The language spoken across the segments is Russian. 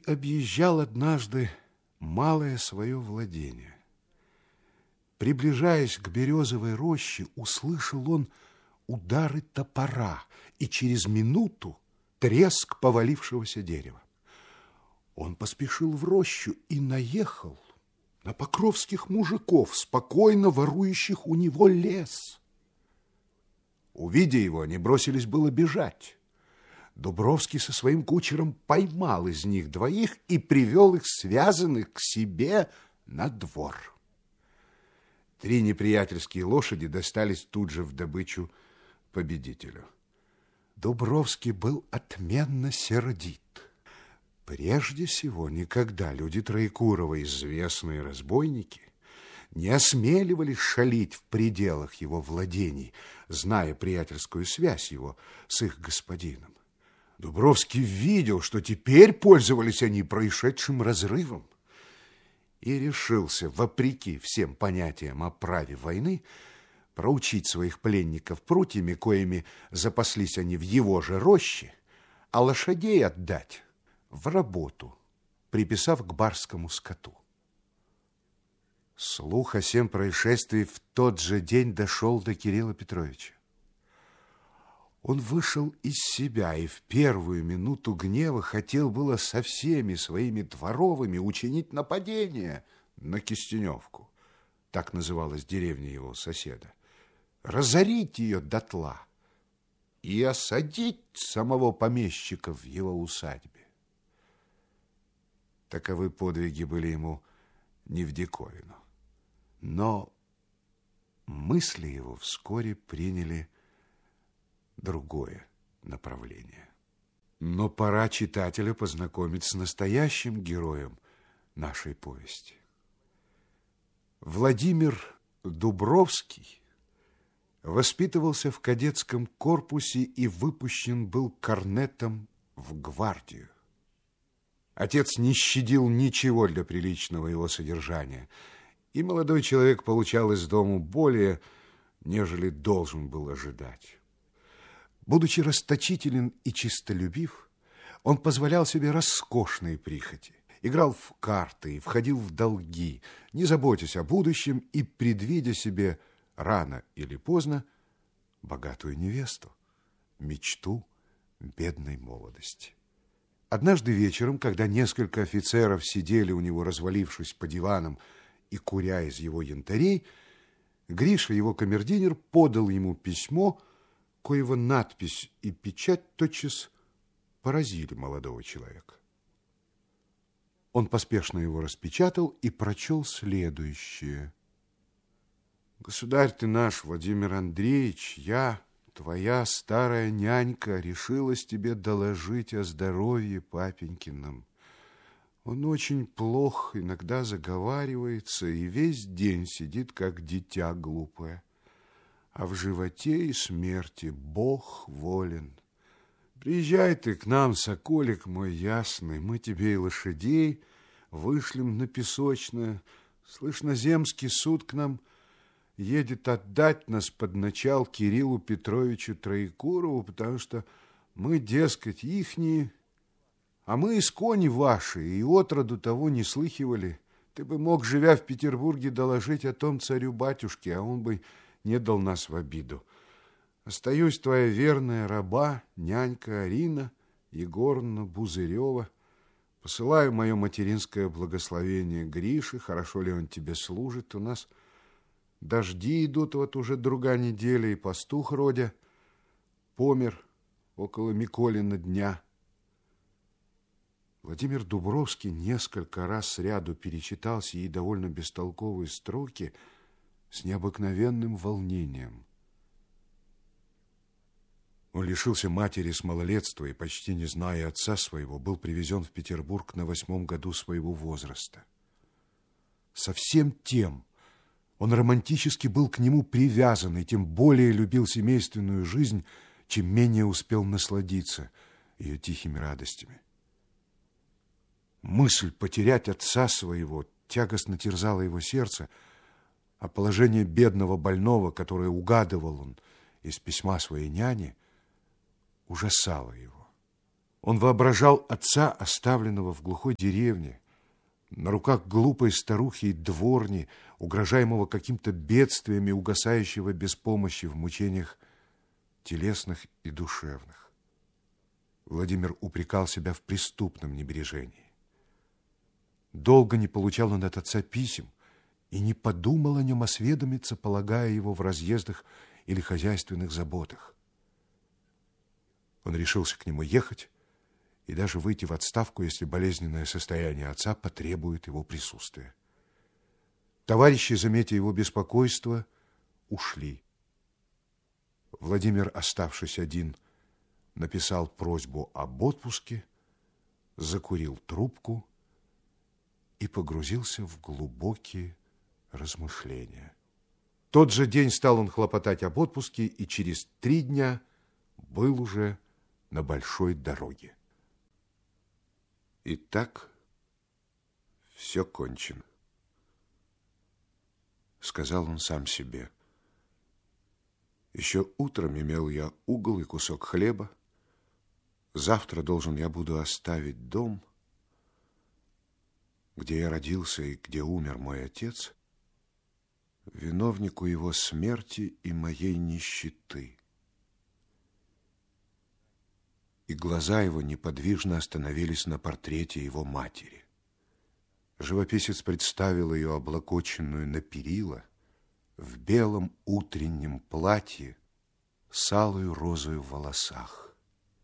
объезжал однажды малое свое владение. Приближаясь к березовой роще, услышал он удары топора и через минуту треск повалившегося дерева. Он поспешил в рощу и наехал на покровских мужиков, спокойно ворующих у него лес. Увидя его, они бросились было бежать. Дубровский со своим кучером поймал из них двоих и привел их связанных к себе на двор. 3 неприятельские лошади достались тут же в добычу победителю. Дубровский был отменно сердит. Прежде всего, никогда люди Троекурова, известные разбойники, не осмеливались шалить в пределах его владений, зная приятельскую связь его с их господином. Дубровский видел, что теперь пользовались они происшедшим разрывом, и решился, вопреки всем понятиям о праве войны, проучить своих пленников прутьями, коими запаслись они в его же роще, а лошадей отдать в работу, приписав к барскому скоту. Слух о сем происшествии в тот же день дошел до Кирилла Петровича. Он вышел из себя и в первую минуту гнева хотел было со всеми своими дворовыми учинить нападение на Кистеневку, так называлась деревня его соседа, разорить ее дотла и осадить самого помещика в его усадьбе. Таковы подвиги были ему не в диковину. Но мысли его вскоре приняли другое направление. Но пора читателя познакомить с настоящим героем нашей повести. Владимир Дубровский воспитывался в кадетском корпусе и выпущен был корнетом в гвардию. Отец не щадил ничего для приличного его содержания, и молодой человек получал из дому более, нежели должен был ожидать. Будучи расточителен и честолюбив, он позволял себе роскошные прихоти, играл в карты и входил в долги, не заботясь о будущем и предвидя себе рано или поздно богатую невесту, мечту бедной молодости. Однажды вечером, когда несколько офицеров сидели у него, развалившись по диванам и куря из его янтарей, Гриша, его камердинер, подал ему письмо, коего надпись и печать тотчас поразили молодого человека. Он поспешно его распечатал и прочел следующее. «Государь ты наш, Владимир Андреевич, я, твоя старая нянька, решилась тебе доложить о здоровье папенькином. Он очень плох, иногда заговаривается и весь день сидит, как дитя глупое. А в животе и смерти Бог волен. Приезжай ты к нам, соколик мой ясный, мы тебе и лошадей вышлем на Песочное. Слышно, земский суд к нам едет отдать нас под начал Кириллу Петровичу Троекурову, потому что мы, дескать, ихние, а мы из кони ваши, и отроду того не слыхивали. Ты бы мог, живя в Петербурге, доложить о том царю-батюшке, а он бы не дал нас в обиду. Остаюсь твоя верная раба, нянька Арина Егоровна Бузырева. Посылаю мое материнское благословение Грише, хорошо ли он тебе служит. У нас дожди идут вот уже другая неделя, и пастух Родя помер около Миколина дня». Владимир Дубровский несколько раз сряду перечитал сии довольно бестолковые строки с необыкновенным волнением. Он лишился матери с малолетства и, почти не зная отца своего, был привезен в Петербург на 8-м году своего возраста. Со всем тем он романтически был к нему привязан и тем более любил семейственную жизнь, чем менее успел насладиться ее тихими радостями. Мысль потерять отца своего тягостно терзала его сердце, а положение бедного больного, которое угадывал он из письма своей няни, ужасало его. Он воображал отца, оставленного в глухой деревне, на руках глупой старухи и дворни, угрожаемого каким-то бедствиями, угасающего без помощи в мучениях телесных и душевных. Владимир упрекал себя в преступном небрежении. Долго не получал он от отца писем и не подумал о нем осведомиться, полагая его в разъездах или хозяйственных заботах. Он решился к нему ехать и даже выйти в отставку, если болезненное состояние отца потребует его присутствия. Товарищи, заметя его беспокойство, ушли. Владимир, оставшись один, написал просьбу об отпуске, закурил трубку и погрузился в глубокие размышления. В тот же день стал он хлопотать об отпуске и через 3 дня был уже на большой дороге. Итак, все кончено, сказал он сам себе. Еще утром имел я угол и кусок хлеба. Завтра должен я буду оставить дом, где я родился и где умер мой отец, виновнику его смерти и моей нищеты. И глаза его неподвижно остановились на портрете его матери. Живописец представил ее облокоченную на перила, в белом утреннем платье, с алой розой в волосах.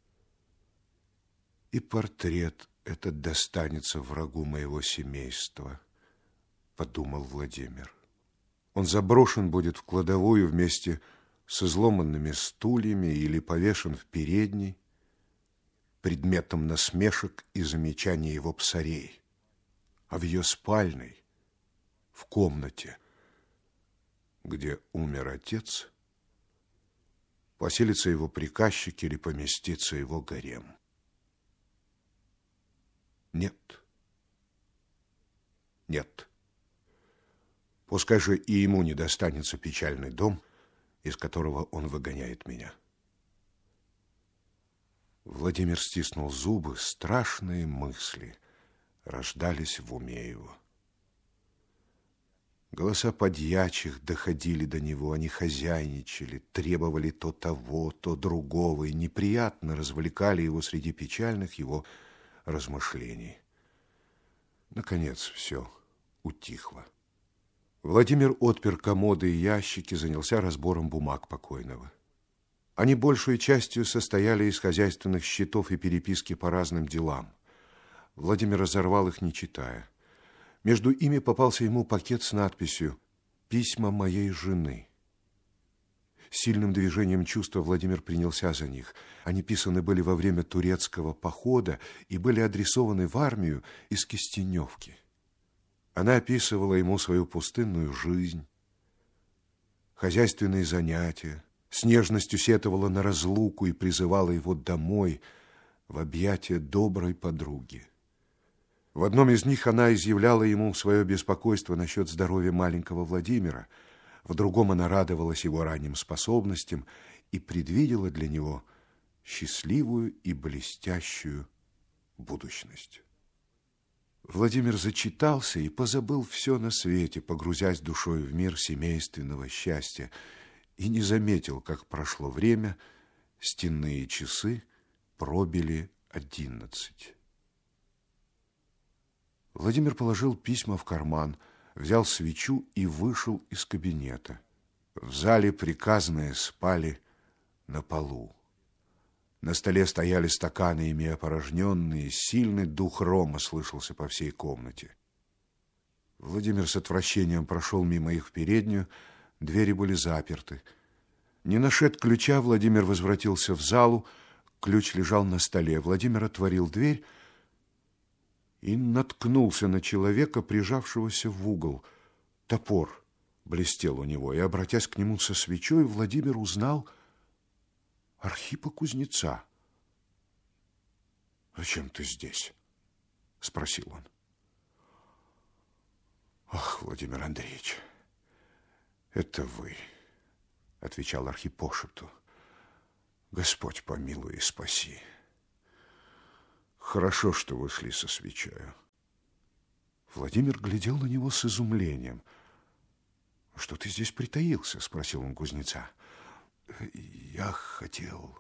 И портрет этот достанется врагу моего семейства, подумал Владимир. Он заброшен будет в кладовую вместе с изломанными стульями или повешен в передней, предметом насмешек и замечаний его псарей. А в ее спальной, в комнате, где умер отец, поселится его приказчик или поместится его гарем. Нет. Нет. Пускай же и ему не достанется печальный дом, из которого он выгоняет меня. Владимир стиснул зубы, страшные мысли рождались в уме его. Голоса подьячих доходили до него, они хозяйничали, требовали то того, то другого, и неприятно развлекали его среди печальных его размышлений. Наконец все утихло. Владимир отпер комоды и ящики, занялся разбором бумаг покойного. Они большей частью состояли из хозяйственных счетов и переписки по разным делам. Владимир разорвал их, не читая. Между ими попался ему пакет с надписью «Письма моей жены». Сильным движением чувства Владимир принялся за них. Они писаны были во время турецкого похода и были адресованы в армию из Кистеневки. Она описывала ему свою пустынную жизнь, хозяйственные занятия, с нежностью сетовала на разлуку и призывала его домой, в объятия доброй подруги. В одном из них она изъявляла ему свое беспокойство насчет здоровья маленького Владимира, в другом она радовалась его ранним способностям и предвидела для него счастливую и блестящую будущность. Владимир зачитался и позабыл все на свете, погрузясь душой в мир семейственного счастья, и не заметил, как прошло время, стенные часы пробили 11. Владимир положил письма в карман, взял свечу и вышел из кабинета. В зале приказные спали на полу. На столе стояли стаканы, ими опорожненные, сильный дух рома слышался по всей комнате. Владимир с отвращением прошел мимо их в переднюю, двери были заперты. Не нашед ключа, Владимир возвратился в залу, ключ лежал на столе. Владимир отворил дверь и наткнулся на человека, прижавшегося в угол. Топор блестел у него, и, обратясь к нему со свечой, Владимир узнал Архипа кузнеца. «Зачем ты здесь?» — спросил он. «Ах, Владимир Андреевич, это вы», — отвечал Архип по шепту. «Господь помилуй и спаси. Хорошо, что вы шли со свечою. Владимир глядел на него с изумлением. Что ты здесь притаился? Спросил он кузнеца. Я хотел...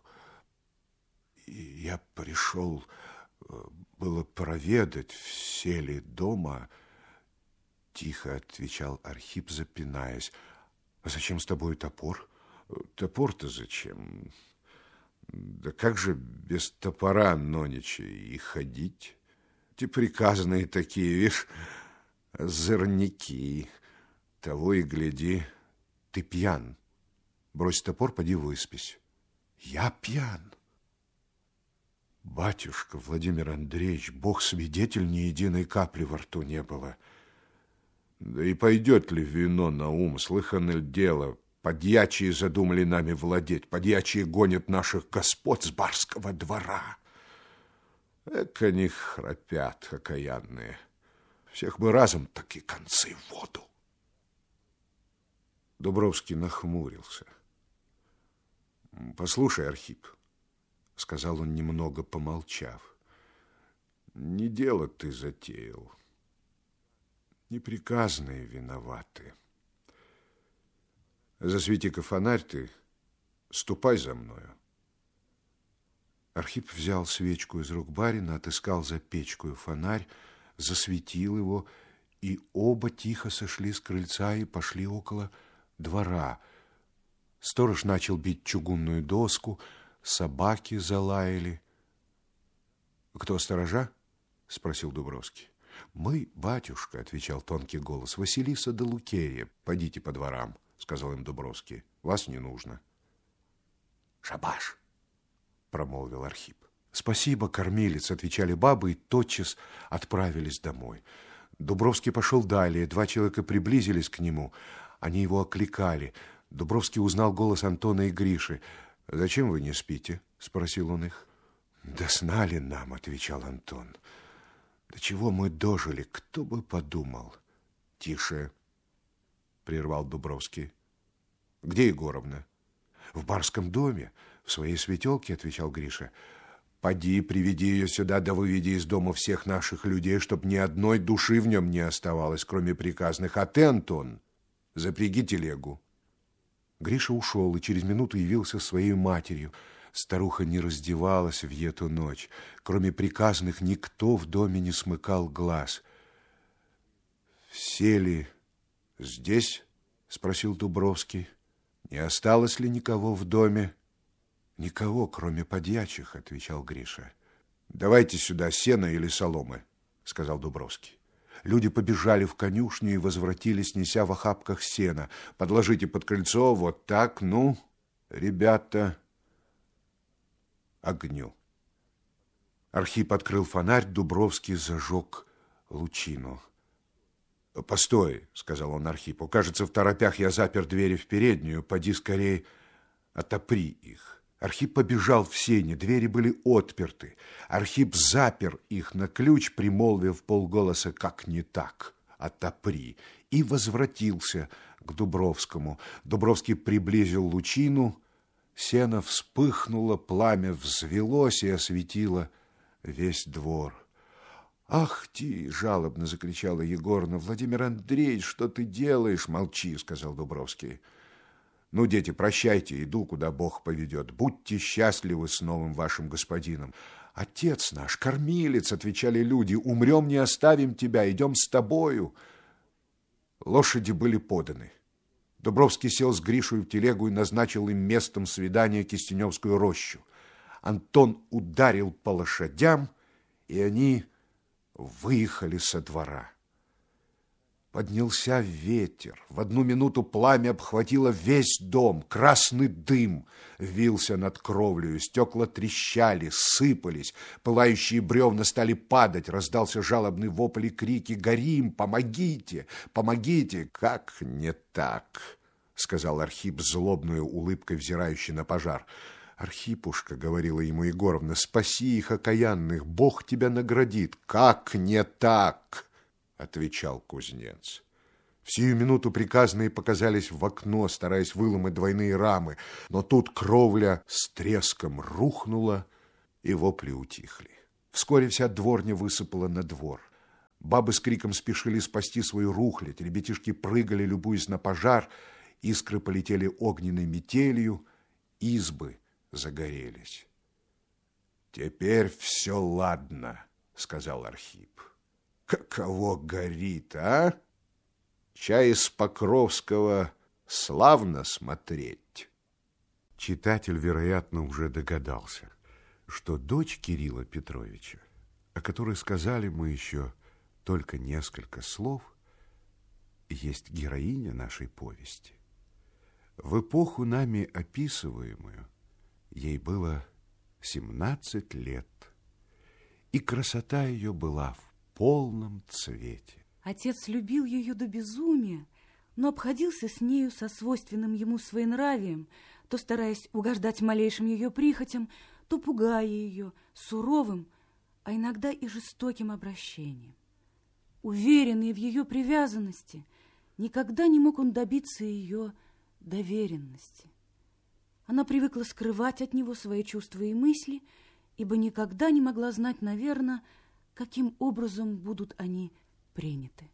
Я пришел... было проведать, все ли дома... Тихо отвечал Архип, запинаясь. А зачем с тобой топор? Топор-то зачем? Да как же без топора нонеча и ходить? Те приказные такие, видишь, озорники. Того и гляди, ты пьян. Брось топор, поди выспись. Я пьян? Батюшка Владимир Андреевич, Бог свидетель, ни единой капли во рту не было. Да и пойдет ли вино на ум, слыхано ли дело? Подьячие задумали нами владеть, подьячие гонят наших господ с барского двора. Эк, они храпят, окаянные. Всех бы разом так и концы в воду. Дубровский нахмурился. Послушай, Архип, сказал он, немного помолчав, не дело ты затеял. Неприказные виноваты. Засвети-ка фонарь ты, ступай за мною. Архип взял свечку из рук барина, отыскал за печкою фонарь, засветил его, и оба тихо сошли с крыльца и пошли около двора. Сторож начал бить чугунную доску, собаки залаяли. — Кто сторожа? — спросил Дубровский. — Мы, батюшка, — отвечал тонкий голос, — Василиса да Лукерья. Пойдите по дворам, — сказал им Дубровский. — Вас не нужно. — Шабаш! — промолвил Архип. — Спасибо, кормилец, — отвечали бабы и тотчас отправились домой. Дубровский пошел далее. Два человека приблизились к нему. Они его окликали. Дубровский узнал голос Антона и Гриши. — Зачем вы не спите? — спросил он их. — Да знали нам, — отвечал Антон. — До чего мы дожили, кто бы подумал. — Тише, — прервал Дубровский. — Где Егоровна? — В барском доме, в своей светелке, — отвечал Гриша. — Поди, приведи ее сюда, да выведи из дома всех наших людей, чтоб ни одной души в нем не оставалось, кроме приказных. А ты, Антон, запряги телегу. Гриша ушел и через минуту явился своей матерью. Старуха не раздевалась в эту ночь. Кроме приказных никто в доме не смыкал глаз. — Все ли здесь? — спросил Дубровский. — Не осталось ли никого в доме? — Никого, кроме подьячих, — отвечал Гриша. — Давайте сюда сено или соломы, — сказал Дубровский. Люди побежали в конюшню и возвратились, неся в охапках сена. Подложите под крыльцо, вот так, ну, ребята, огню. Архип открыл фонарь, Дубровский зажег лучину. — Постой, — сказал он Архипу, — кажется, в торопях я запер двери в переднюю, поди скорее отопри их. Архип побежал в сени, двери были отперты. Архип запер их на ключ, примолвив вполголоса: «Как не так? Отопри!» и возвратился к Дубровскому. Дубровский приблизил лучину, сено вспыхнуло, пламя взвелось и осветило весь двор. «Ах ты!» — жалобно закричала Егоровна. «Владимир Андреевич, что ты делаешь?» «Молчи!» — сказал Дубровский. «Ну, дети, прощайте, иду, куда Бог поведет. Будьте счастливы с новым вашим господином». «Отец наш, кормилец!» — отвечали люди. «Умрем, не оставим тебя, идем с тобою». Лошади были поданы. Дубровский сел с Гришей в телегу и назначил им местом свидания Кистеневскую рощу. Антон ударил по лошадям, и они выехали со двора. Поднялся ветер. В одну минуту пламя обхватило весь дом. Красный дым вился над кровлею. Стекла трещали, сыпались. Пылающие бревна стали падать. Раздался жалобный вопль и крики: «Горим! Помогите! Помогите!» «Как не так?» — сказал Архип, злобную улыбкой взирающий на пожар. «Архипушка, — говорила ему Егоровна, — спаси их, окаянных, Бог тебя наградит». «Как не так?» — отвечал кузнец. В сию минуту приказные показались в окно, стараясь выломать двойные рамы, но тут кровля с треском рухнула, и вопли утихли. Вскоре вся дворня высыпала на двор. Бабы с криком спешили спасти свою рухлядь, ребятишки прыгали, любуясь на пожар, искры полетели огненной метелью, избы загорелись. «Теперь все ладно», — сказал Архип. «Каково горит, а? Чай из Покровского славно смотреть». Читатель, вероятно, уже догадался, что дочь Кирилла Петровича, о которой сказали мы еще только несколько слов, есть героиня нашей повести. В эпоху нами описываемую ей было 17 лет, и красота ее была в полном цвете. Отец любил ее до безумия, но обходился с нею со свойственным ему своенравием, то стараясь угождать малейшим ее прихотям, то пугая ее суровым, а иногда и жестоким обращением. Уверенный в ее привязанности, никогда не мог он добиться ее доверенности. Она привыкла скрывать от него свои чувства и мысли, ибо никогда не могла знать, наверное, каким образом будут они приняты.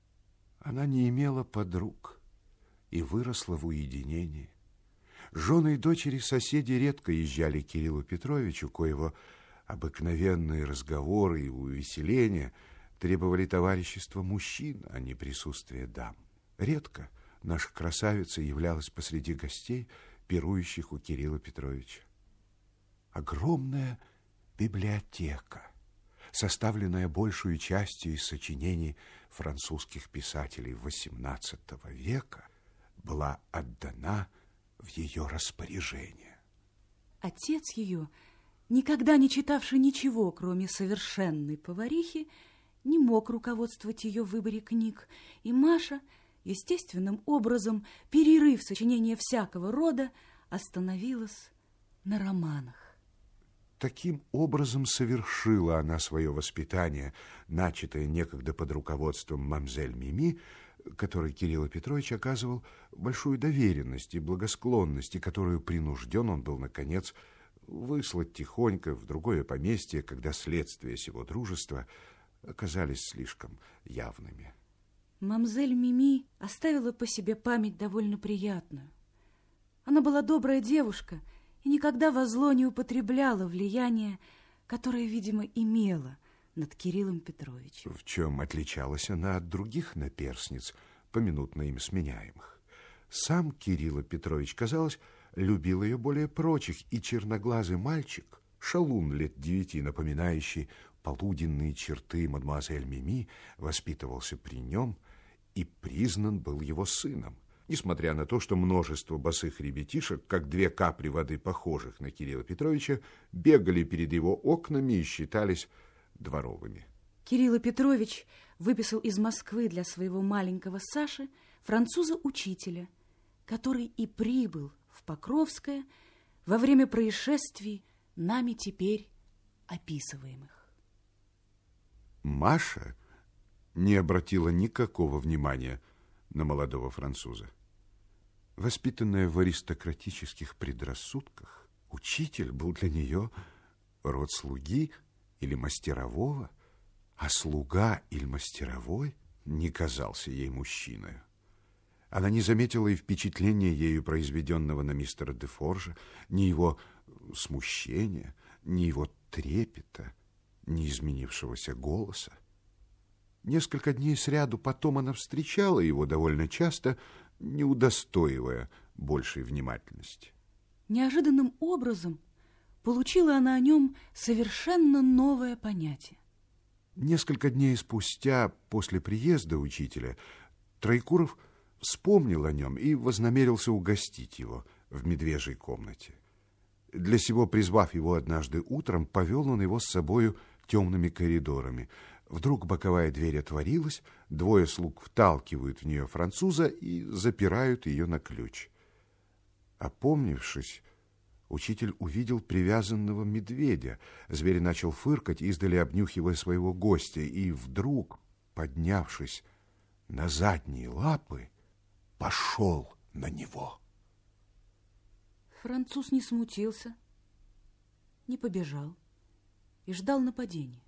Она не имела подруг и выросла в уединении. Жены и дочери соседи редко езжали к Кириллу Петровичу, коего обыкновенные разговоры и увеселения требовали товарищества мужчин, а не присутствия дам. Редко наша красавица являлась посреди гостей, пирующих у Кирилла Петровича. Огромная библиотека, составленная большую частью из сочинений французских писателей XVIII века, была отдана в ее распоряжение. Отец ее, никогда не читавший ничего, кроме совершенной поварихи, не мог руководствовать ее в выборе книг, и Маша, естественным образом, перерыв сочинения всякого рода, остановилась на романах. Таким образом совершила она свое воспитание, начатое некогда под руководством мамзель Мими, которой Кирилл Петрович оказывал большую доверенность и благосклонность, и которую принужден он был, наконец, выслать тихонько в другое поместье, когда следствия сего дружества оказались слишком явными. Мамзель Мими оставила по себе память довольно приятную. Она была добрая девушка и никогда во зло не употребляла влияние, которое, видимо, имела над Кириллом Петровичем. В чем отличалась она от других наперсниц, поминутно им сменяемых. Сам Кирилл Петрович, казалось, любил ее более прочих, и черноглазый мальчик, шалун лет 9, напоминающий полуденные черты мадемуазель Мими, воспитывался при нем и признан был его сыном, несмотря на то, что множество босых ребятишек, как 2 капли воды, похожих на Кирилла Петровича, бегали перед его окнами и считались дворовыми. Кирилл Петрович выписал из Москвы для своего маленького Саши француза-учителя, который и прибыл в Покровское во время происшествий, нами теперь описываемых. Маша не обратила никакого внимания на молодого француза. Воспитанная в аристократических предрассудках, учитель был для нее род слуги или мастерового, а слуга или мастеровой не казался ей мужчиной. Она не заметила и впечатления ею произведенного на мистера де Форжа, ни его смущения, ни его трепета, ни изменившегося голоса. Несколько дней сряду потом она встречала его довольно часто, не удостоивая большей внимательности. Неожиданным образом получила она о нем совершенно новое понятие. Несколько дней спустя, после приезда учителя, Троекуров вспомнил о нем и вознамерился угостить его в медвежьей комнате. Для сего, призвав его однажды утром, повел он его с собою темными коридорами. Вдруг боковая дверь отворилась, 2 слуг вталкивают в нее француза и запирают ее на ключ. Опомнившись, учитель увидел привязанного медведя. Зверь начал фыркать, издали обнюхивая своего гостя, и вдруг, поднявшись на задние лапы, пошел на него. Француз не смутился, не побежал, и и ждал нападения.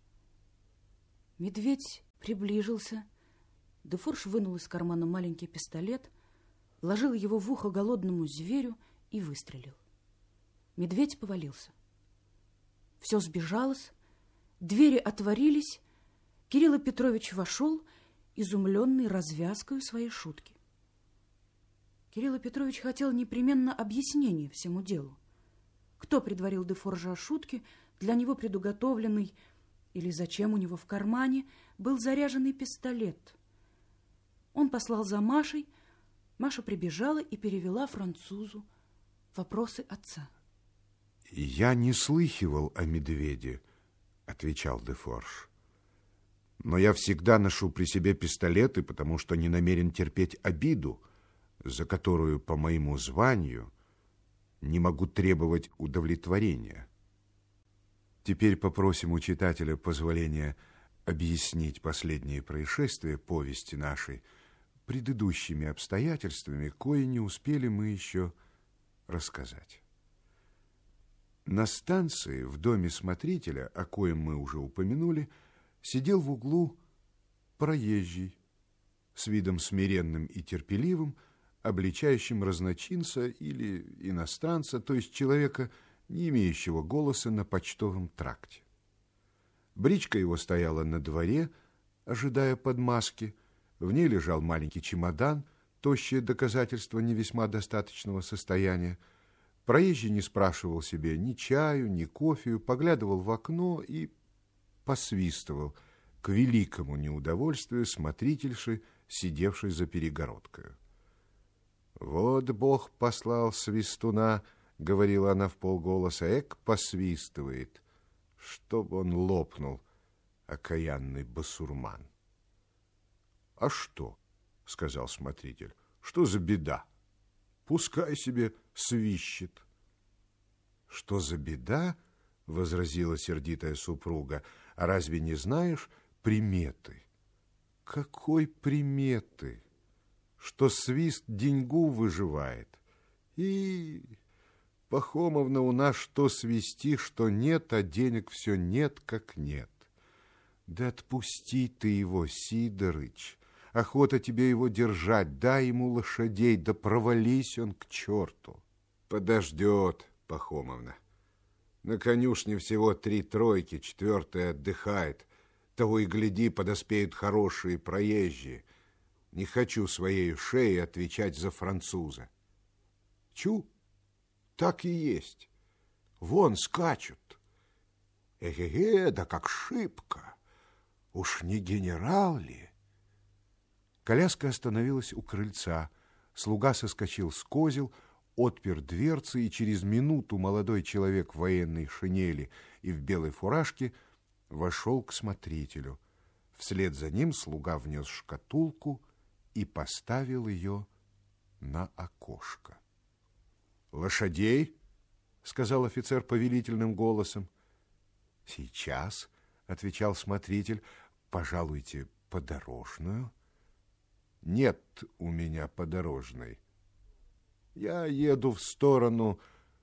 Медведь приближился. Дефорж вынул из кармана маленький пистолет, вложил его в ухо голодному зверю и выстрелил. Медведь повалился. Все сбежалось, двери отворились, Кирилл Петрович вошел, изумленный развязкой своей шутки. Кирилл Петрович хотел непременно объяснения всему делу. Кто предварил Дефоржа о шутке, для него предуготовленный, или зачем у него в кармане был заряженный пистолет. Он послал за Машей, Маша прибежала и перевела французу вопросы отца. «Я не слыхивал о медведе», — отвечал Дефорж. «Но я всегда ношу при себе пистолеты, потому что не намерен терпеть обиду, за которую по моему званию не могу требовать удовлетворения». Теперь попросим у читателя позволения объяснить последние происшествия повести нашей предыдущими обстоятельствами, кои не успели мы еще рассказать. На станции в доме смотрителя, о коем мы уже упомянули, сидел в углу проезжий с видом смиренным и терпеливым, обличающим разночинца или иностранца, то есть человека, не имеющего голоса на почтовом тракте. Бричка его стояла на дворе, ожидая подмазки. В ней лежал маленький чемодан, тощее доказательство не весьма достаточного состояния. Проезжий не спрашивал себе ни чаю, ни кофею, поглядывал в окно и посвистывал к великому неудовольствию смотрительши, сидевшей за перегородкой. «Вот Бог послал свистуна», — говорила она вполголоса, — «эк посвистывает, чтоб он лопнул, окаянный басурман». «А что?» — сказал смотритель. «Что за беда? Пускай себе свищет». «Что за беда?» — возразила сердитая супруга. «А разве не знаешь приметы?» «Какой приметы? Что свист деньгу выживает. И, Пахомовна, у нас что свисти, что нет, а денег все нет, как нет. Да отпусти ты его, Сидорыч. Охота тебе его держать, дай ему лошадей, да провались он к черту». «Подождет, Пахомовна. На конюшне всего 3 тройки, 4-я отдыхает. Того и гляди, подоспеют хорошие проезжие. Не хочу своей шеей отвечать за француза». «Чу, так и есть. Вон скачут. Эге-ге, да как шибко. Уж не генерал ли?» Коляска остановилась у крыльца. Слуга соскочил с козел, отпер дверцы, и через минуту молодой человек в военной шинели и в белой фуражке вошел к смотрителю. Вслед за ним слуга внес шкатулку и поставил ее на окошко. «Лошадей?» — сказал офицер повелительным голосом. «Сейчас», — отвечал смотритель, — «пожалуйте подорожную». «Нет у меня подорожной. Я еду в сторону.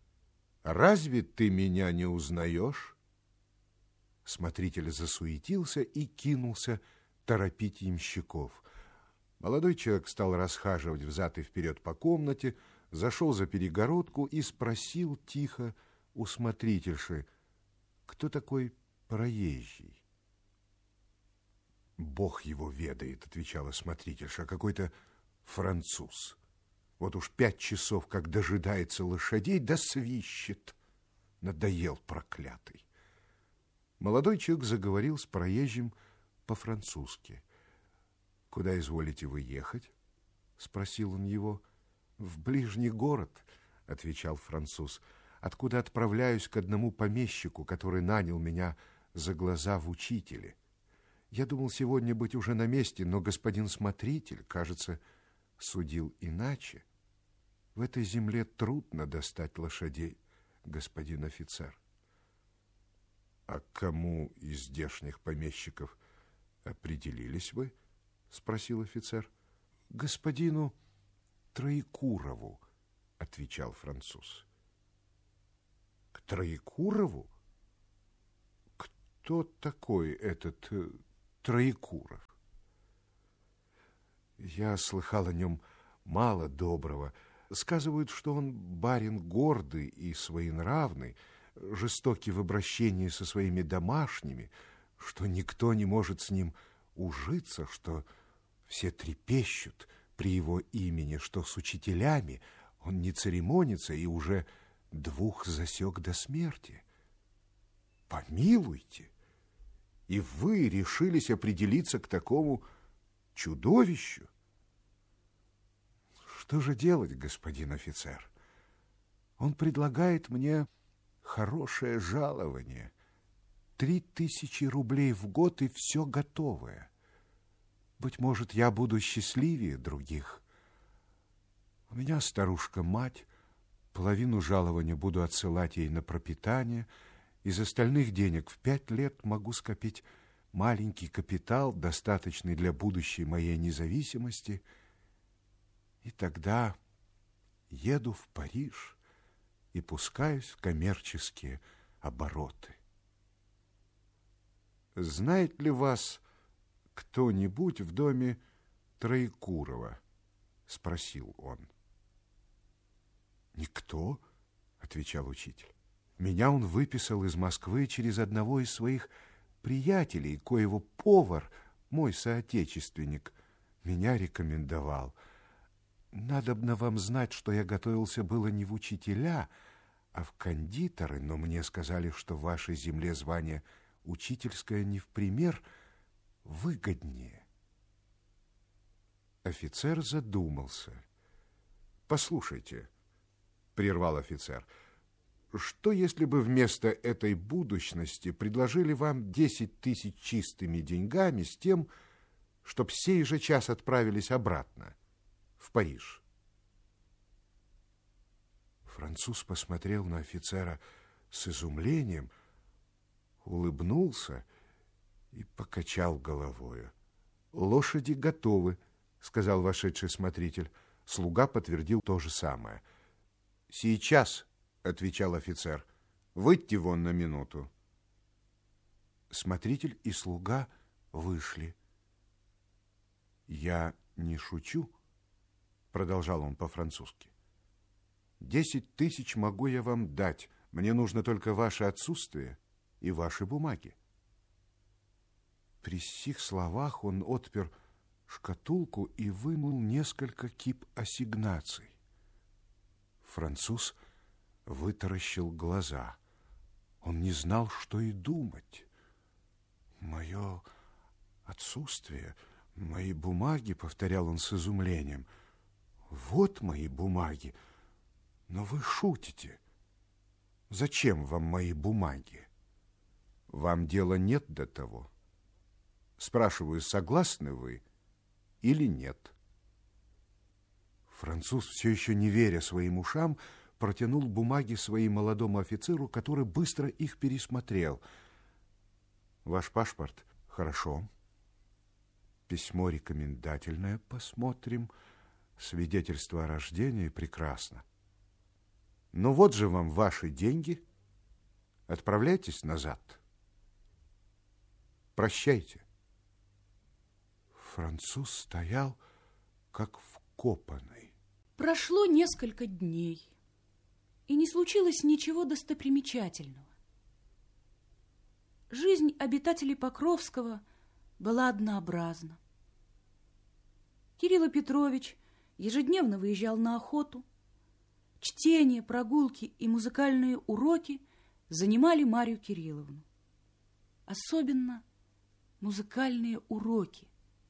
Разве ты меня не узнаешь?» Смотритель засуетился и кинулся торопить ямщиков. Молодой человек стал расхаживать взад и вперед по комнате, зашел за перегородку и спросил тихо у смотрительши, кто такой проезжий. «Бог его ведает», — отвечала смотрительша, — «какой-то француз. Вот уж 5 часов, как дожидается лошадей, да свищет. Надоел проклятый». Молодой человек заговорил с проезжим по-французски. «Куда изволите вы ехать?» — спросил он его. «В ближний город», — отвечал француз, — «откуда отправляюсь к одному помещику, который нанял меня за глаза в учителе. Я думал сегодня быть уже на месте, но господин смотритель, кажется, судил иначе. В этой земле трудно достать лошадей, господин офицер». «А к кому из здешних помещиков определились вы?» — спросил офицер. «Господину Троекурову», — отвечал француз. «К Троекурову? кто такой этот Троекуров? Я слыхал о нем мало доброго. Сказывают, что он барин гордый и своенравный, жестокий в обращении со своими домашними, что никто не может с ним ужиться, что все трепещут при его имени, что с учителями он не церемонится и уже 2 засек до смерти. Помилуйте, и вы решились определиться к такому чудовищу? Что же делать, господин офицер? Он предлагает мне хорошее жалование, 3000 рублей в год и все готовое. Быть может, я буду счастливее других. У меня старушка-мать, половину жалования буду отсылать ей на пропитание, из остальных денег в 5 лет могу скопить маленький капитал, достаточный для будущей моей независимости, и тогда еду в Париж и пускаюсь в коммерческие обороты. Знает ли вас кто-нибудь в доме Троекурова? Спросил он. Никто, отвечал учитель. Меня он выписал из Москвы через одного из своих приятелей, коего повар, мой соотечественник, меня рекомендовал. Надобно вам знать, что я готовился было не в учителя, а в кондитеры, но мне сказали, что в вашей земле звание учительское не в пример выгоднее. Офицер задумался. Послушайте, прервал офицер, что если бы вместо этой будущности предложили вам 10 000 чистыми деньгами с тем, чтоб сей же час отправились обратно в Париж? Француз посмотрел на офицера с изумлением, улыбнулся и покачал головою. «Лошади готовы», — сказал вошедший смотритель. Слуга подтвердил то же самое. «Сейчас», — отвечал офицер, — «выйдьте вон на минуту». Смотритель и слуга вышли. «Я не шучу», — продолжал он по-французски. 10 000 могу я вам дать. Мне нужно только ваше отсутствие и ваши бумаги. При сих словах он отпер шкатулку и вынул несколько кип ассигнаций. Француз вытаращил глаза. Он не знал, что и думать. «Мое отсутствие, мои бумаги», — повторял он с изумлением. «Вот мои бумаги. Но вы шутите. Зачем вам мои бумаги? Вам дела нет до того. Спрашиваю, согласны вы или нет?» Француз, все еще не веря своим ушам, протянул бумаги своему молодому офицеру, который быстро их пересмотрел. «Ваш паспорт? Хорошо. Письмо рекомендательное посмотрим. Свидетельство о рождении? Прекрасно. Ну вот же вам ваши деньги. Отправляйтесь назад. Прощайте». Француз стоял, как вкопанный. Прошло несколько дней, и не случилось ничего достопримечательного. Жизнь обитателей Покровского была однообразна. Кирилл Петрович ежедневно выезжал на охоту. Чтение, прогулки и музыкальные уроки занимали Марью Кирилловну. Особенно музыкальные уроки.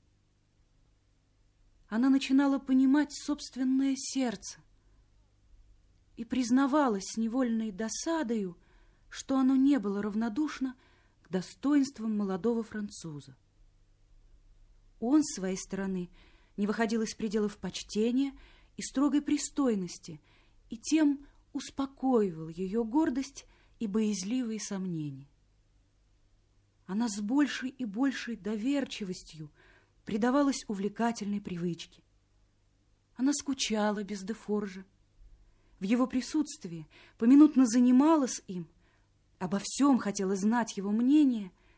Она начинала понимать собственное сердце и признавалась с невольной досадою, что оно не было равнодушно к достоинствам молодого француза. Он, с своей стороны, не выходил из пределов почтения и строгой пристойности, и тем успокоивал ее гордость и боязливые сомнения. Она с большей и большей доверчивостью предавалась увлекательной привычке. Она скучала без Дефоржа. В его присутствии поминутно занималась им, обо всем хотела знать его мнение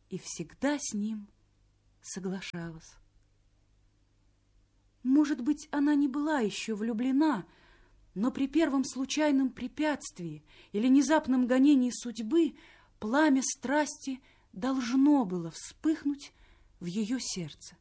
и всегда с ним соглашалась. Может быть, она не была еще влюблена, но при первом случайном препятствии или внезапном гонении судьбы пламя страсти должно было вспыхнуть в ее сердце.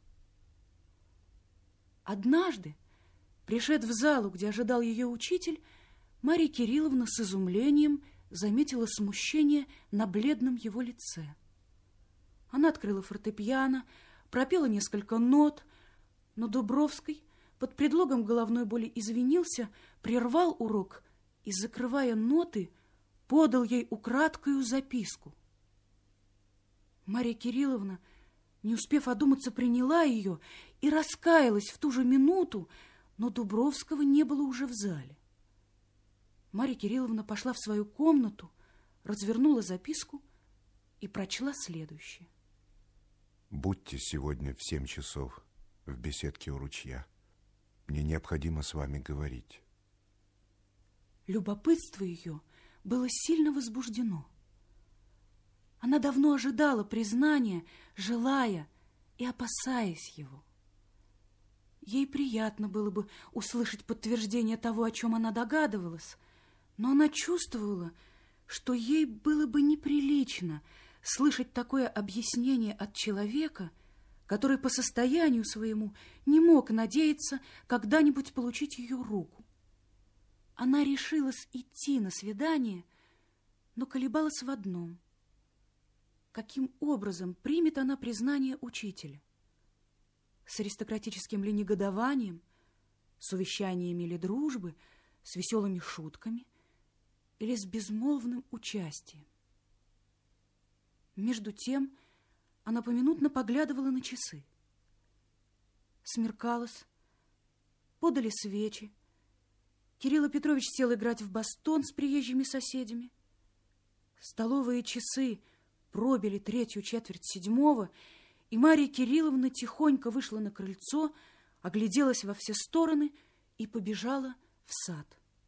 Однажды, пришед в залу, где ожидал ее учитель, Марья Кирилловна с изумлением заметила смущение на бледном его лице. Она открыла фортепиано, пропела несколько нот, но Дубровский под предлогом головной боли извинился, прервал урок и, закрывая ноты, подал ей украдкою записку. Марья Кирилловна, не успев одуматься, приняла ее и раскаялась в ту же минуту, но Дубровского не было уже в зале. Марья Кирилловна пошла в свою комнату, развернула записку и прочла следующее. «Будьте сегодня в 7 часов в беседке у ручья. Мне необходимо с вами говорить». Любопытство ее было сильно возбуждено. Она давно ожидала признания, желая и опасаясь его. Ей приятно было бы услышать подтверждение того, о чем она догадывалась, но она чувствовала, что ей было бы неприлично слышать такое объяснение от человека, который по состоянию своему не мог надеяться когда-нибудь получить ее руку. Она решилась идти на свидание, но колебалась в одном. Каким образом примет она признание учителя? С аристократическим ли негодованием, с увещаниями или дружбы, с веселыми шутками или с безмолвным участием? Между тем она поминутно поглядывала на часы. Смеркалось, подали свечи. Кирилл Петрович сел играть в бастон с приезжими соседями. Столовые часы пробили 6:45, и Марья Кирилловна тихонько вышла на крыльцо, огляделась во все стороны и побежала в сад.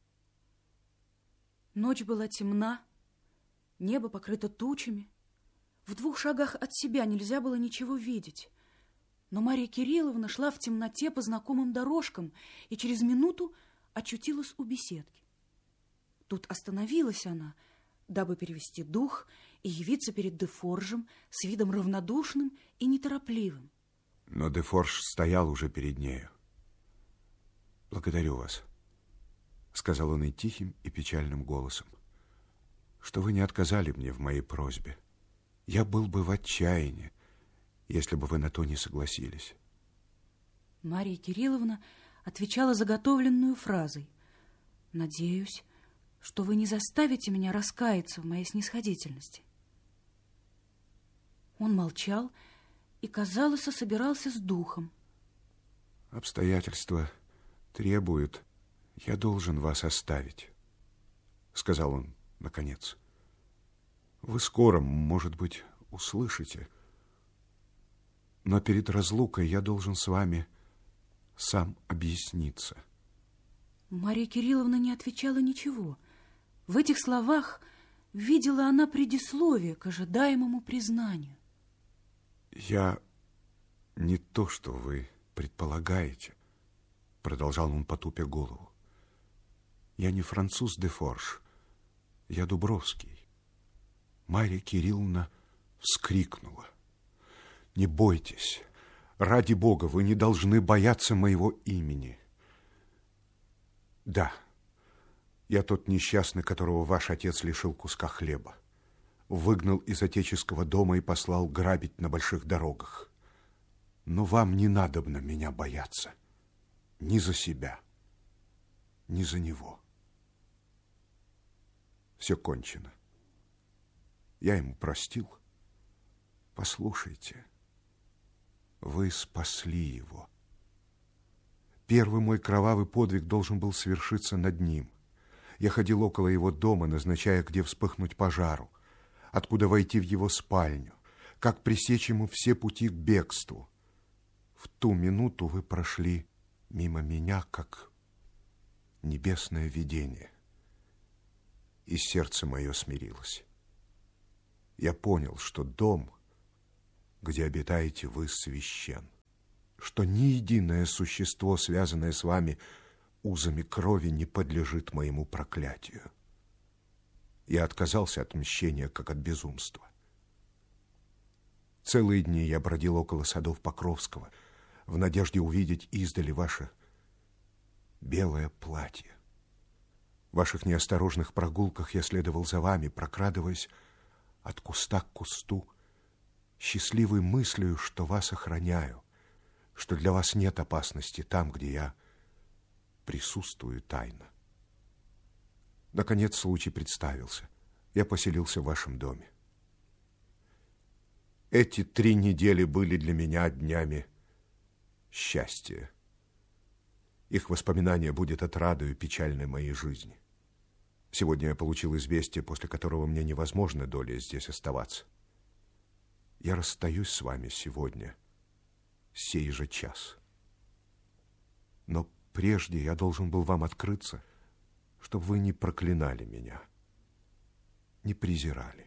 Ночь была темна, небо покрыто тучами. В 2 шагах от себя нельзя было ничего видеть. Но Марья Кирилловна шла в темноте по знакомым дорожкам и через минуту очутилась у беседки. Тут остановилась она, дабы перевести дух и явиться перед Дефоржем с видом равнодушным и неторопливым. Но Дефорж стоял уже перед нею. «Благодарю вас», — сказал он и тихим, и печальным голосом, «что вы не отказали мне в моей просьбе. Я был бы в отчаянии, если бы вы на то не согласились». Марья Кирилловна отвечала заготовленную фразой: «Надеюсь, что вы не заставите меня раскаяться в моей снисходительности». Он молчал и, казалось, собирался с духом. «Обстоятельства требуют, я должен вас оставить», — сказал он наконец. «Вы скоро, может быть, услышите, но перед разлукой я должен с вами сам объясниться». Марья Кирилловна не отвечала ничего. В этих словах видела она предисловие к ожидаемому признанию. «Я не то, что вы предполагаете», — продолжал он, потупя голову. «Я не француз Дефорж, я Дубровский». Марья Кирилловна вскрикнула. «Не бойтесь, ради Бога, вы не должны бояться моего имени». «Да, я тот несчастный, которого ваш отец лишил куска хлеба, выгнал из отеческого дома и послал грабить на больших дорогах. Но вам не надобно меня бояться, ни за себя, ни за него. Все кончено. Я ему простил. Послушайте, вы спасли его. Первый мой кровавый подвиг должен был свершиться над ним. Я ходил около его дома, назначая, где вспыхнуть пожару, откуда войти в его спальню, как пресечь ему все пути к бегству. В ту минуту вы прошли мимо меня, как небесное видение, и сердце мое смирилось. Я понял, что дом где обитаете вы, священ, что ни единое существо, связанное с вами узами крови, не подлежит моему проклятию. Я отказался от мщения, как от безумства. Целые дни я бродил около садов Покровского в надежде увидеть издали ваше белое платье. В ваших неосторожных прогулках я следовал за вами, прокрадываясь от куста к кусту, счастливой мыслью, что вас охраняю, что для вас нет опасности там, где я присутствую тайно. Наконец случай представился. Я поселился в вашем доме. Эти 3 недели были для меня днями счастья. Их воспоминание будет отрадою печальной моей жизни. Сегодня я получил известие, после которого мне невозможно долей здесь оставаться. Я расстаюсь с вами сегодня, сей же час. Но прежде я должен был вам открыться, чтобы вы не проклинали меня, не презирали.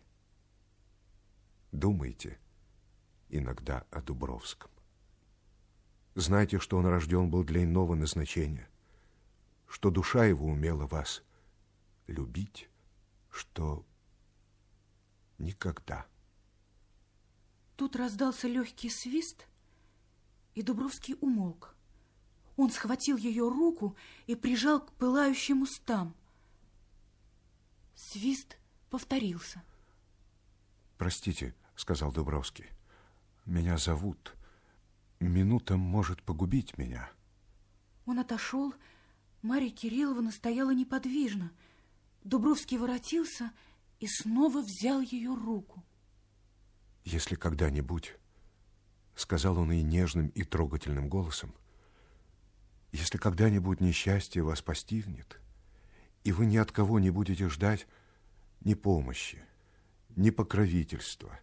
Думайте иногда о Дубровском. Знайте, что он рожден был для иного назначения, что душа его умела вас любить, что никогда. Тут раздался легкий свист, и Дубровский умолк. Он схватил ее руку и прижал к пылающим устам. Свист повторился. «Простите», — сказал Дубровский, — «меня зовут. Минута может погубить меня». Он отошел. Марья Кирилловна стояла неподвижно. Дубровский воротился и снова взял ее руку. «Если когда-нибудь, — сказал он и нежным, и трогательным голосом, — если когда-нибудь несчастье вас постигнет, и вы ни от кого не будете ждать ни помощи, ни покровительства,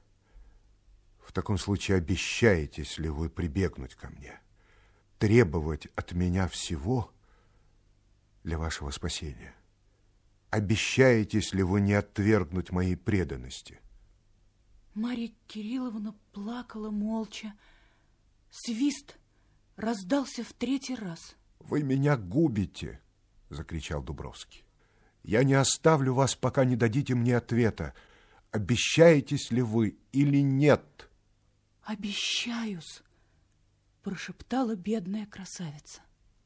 в таком случае обещаетесь ли вы прибегнуть ко мне, требовать от меня всего для вашего спасения? Обещаетесь ли вы не отвергнуть моей преданности?» Марья Кирилловна плакала молча. Свист раздался в 3-й раз. «Вы меня губите!» — закричал Дубровский. «Я не оставлю вас, пока не дадите мне ответа. Обещаетесь ли вы или нет?» «Обещаюсь!» — прошептала бедная красавица.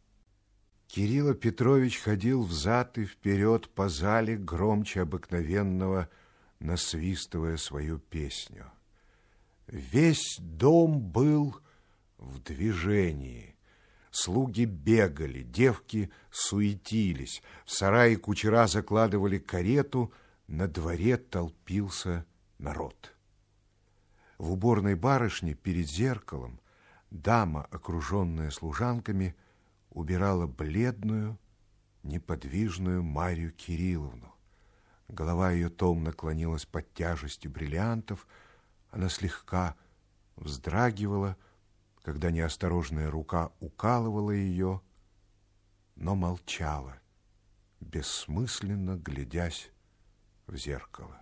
Кирилл Петрович ходил взад и вперед по зале, громче обыкновенного, насвистывая свою песню. Весь дом был в движении. Слуги бегали, девки суетились, в сарае кучера закладывали карету, на дворе толпился народ. В уборной барышни перед зеркалом дама, окруженная служанками, убирала бледную, неподвижную Марью Кирилловну. Голова ее томно клонилась под тяжестью бриллиантов, она слегка вздрагивала, когда неосторожная рука укалывала ее, но молчала, бессмысленно глядясь в зеркало.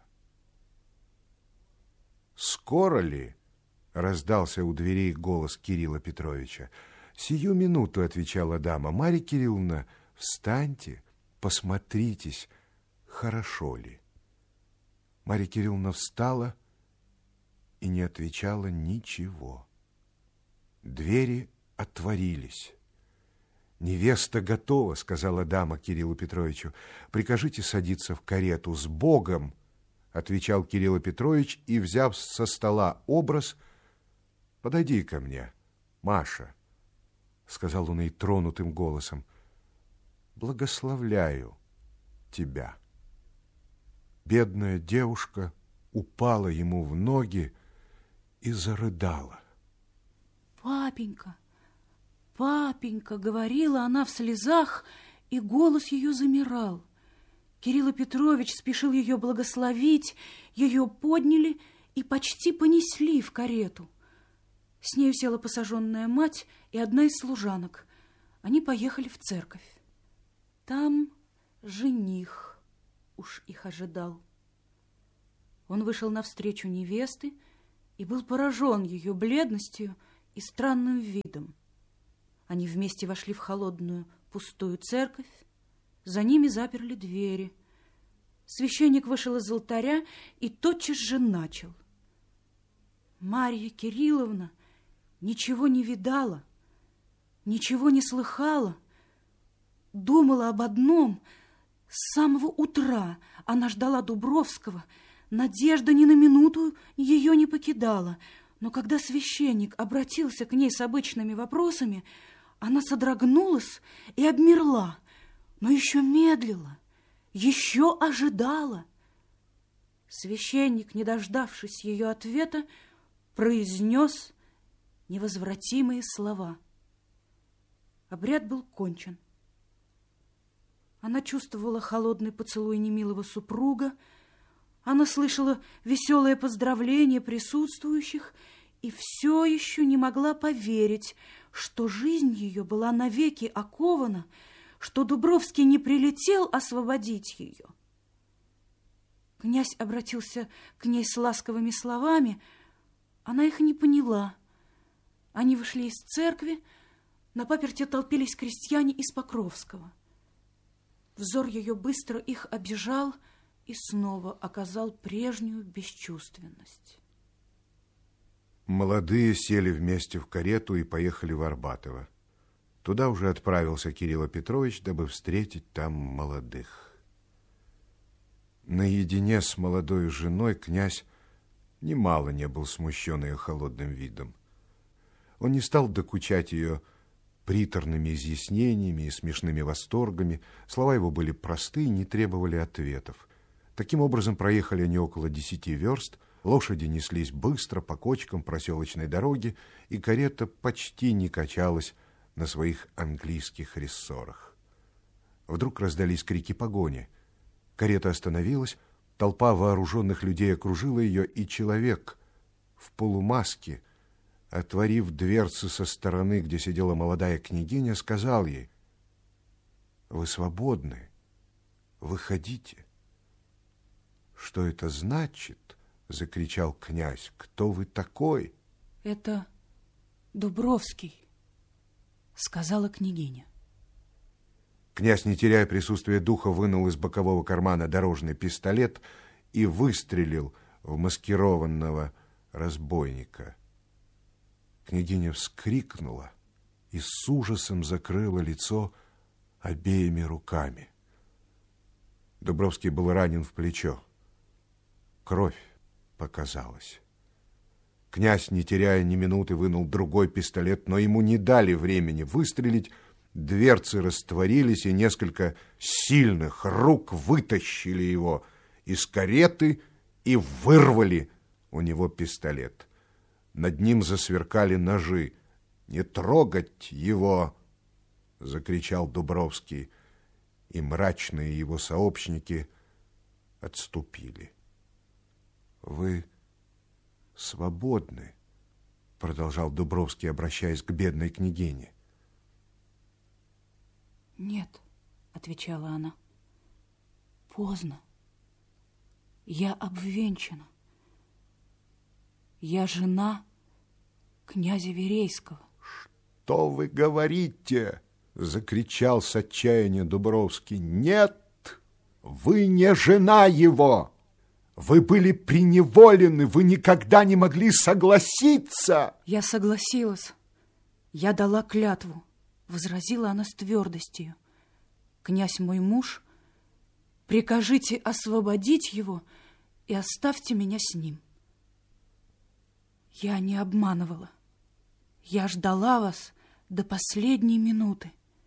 «Скоро ли?» — раздался у дверей голос Кирилла Петровича. «Сию минуту», — отвечала дама. «Марья Кирилловна, встаньте, посмотритесь, хорошо ли». Марья Кирилловна встала и не отвечала ничего. Двери отворились. «Невеста готова», — сказала дама Кириллу Петровичу. «Прикажите садиться в карету. С Богом!» — отвечал Кирилл Петрович и, взяв со стола образ: «Подойди ко мне, Маша», — сказал он ей тронутым голосом. «Благословляю тебя». Бедная девушка упала ему в ноги и зарыдала. «Папенька, папенька!» — говорила она в слезах, и голос ее замирал. Кирилл Петрович спешил ее благословить, ее подняли и почти понесли в карету. С нею села посаженная мать и одна из служанок. Они поехали в церковь. Там жених уж их ожидал. Он вышел навстречу невесты и был поражен ее бледностью и странным видом. Они вместе вошли в холодную пустую церковь, за ними заперли двери. Священник вышел из алтаря и тотчас же начал. Марья Кирилловна ничего не видала, ничего не слыхала, думала об одном. С самого утра она ждала Дубровского, надежда ни на минуту ее не покидала. Но когда священник обратился к ней с обычными вопросами, она содрогнулась и обмерла, но еще медлила, еще ожидала. Священник, не дождавшись ее ответа, произнес невозвратимые слова. Обряд был кончен. Она чувствовала холодный поцелуй немилого супруга, она слышала веселое поздравление присутствующих и все еще не могла поверить, что жизнь ее была навеки окована, что Дубровский не прилетел освободить ее. Князь обратился к ней с ласковыми словами, она их не поняла. Они вышли из церкви, на паперти толпились крестьяне из Покровского. Взор ее быстро их обежал и снова оказал прежнюю бесчувственность. Молодые сели вместе в карету и поехали в Арбатово. Туда уже отправился Кирилл Петрович, дабы встретить там молодых. Наедине с молодой женой князь немало не был смущен ее холодным видом. Он не стал докучать ее приторными изъяснениями и смешными восторгами. Слова его были просты и не требовали ответов. Таким образом, проехали они около 10 верст, лошади неслись быстро по кочкам проселочной дороги, и карета почти не качалась на своих английских рессорах. Вдруг раздались крики погони. Карета остановилась, толпа вооруженных людей окружила ее, и человек в полумаске, отворив дверцы со стороны, где сидела молодая княгиня, сказал ей: «Вы свободны, выходите». «Что это значит?» — закричал князь. «Кто вы такой?» «Это Дубровский», — сказала княгиня. Князь, не теряя присутствия духа, вынул из бокового кармана дорожный пистолет и выстрелил в маскированного разбойника. Княгиня вскрикнула и с ужасом закрыла лицо обеими руками. Дубровский был ранен в плечо. Кровь показалась. Князь, не теряя ни минуты, вынул другой пистолет, но ему не дали времени выстрелить. Дверцы растворились, и несколько сильных рук вытащили его из кареты и вырвали у него пистолет. Над ним засверкали ножи. «Не трогать его!» — закричал Дубровский, и мрачные его сообщники отступили. «Вы свободны», — продолжал Дубровский, обращаясь к бедной княгине. «Нет», — отвечала она, — «поздно. Я обвенчана. Я жена князя Верейского». «Что вы говорите?» — закричал с отчаяния Дубровский. «Нет, вы не жена его. Вы были преневолены, вы никогда не могли согласиться». «Я согласилась. Я дала клятву», — возразила она с твердостью. «Князь мой муж, прикажите освободить его и оставьте меня с ним». Я не обманывала. Я ждала вас до последней минуты.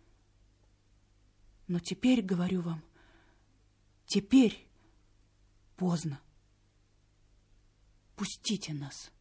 Но теперь, говорю вам, теперь поздно. Пустите нас.